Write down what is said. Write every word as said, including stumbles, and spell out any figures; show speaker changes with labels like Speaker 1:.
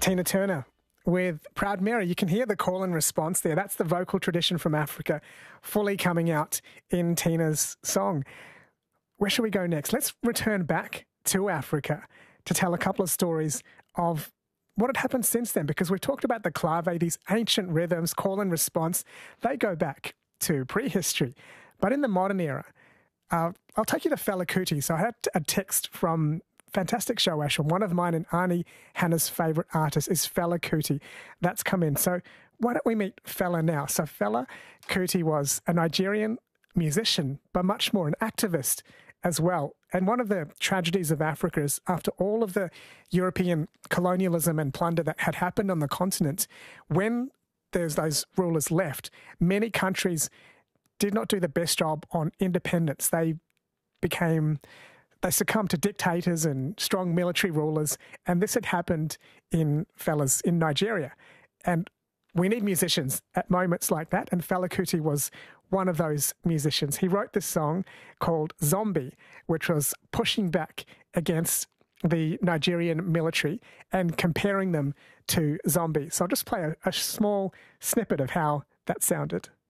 Speaker 1: Tina Turner with Proud Mary. You can hear the call and response there. That's the vocal tradition from Africa fully coming out in Tina's song. Where should we go next? Let's return back to Africa to tell a couple of stories of what had happened since then, because we've talked about the clave, these ancient rhythms, call and response. They go back to prehistory. But in the modern era, uh, I'll take you to Fela Kuti. So I had a text from fantastic show, Ash, and one of mine and Arnie Hannah's favourite artist is Fela Kuti. That's come in. So why don't we meet Fela now? So Fela Kuti was a Nigerian musician, but much more an activist as well. And one of the tragedies of Africa is after all of the European colonialism and plunder that had happened on the continent, when there's those rulers left, many countries did not do the best job on independence. They became, they succumbed to dictators and strong military rulers. And this had happened in Fela's, in Nigeria. And we need musicians at moments like that. And Fela Kuti was one of those musicians. He wrote this song called Zombie, which was pushing back against the Nigerian military and comparing them to zombies. So I'll just play a, a small snippet of how that sounded.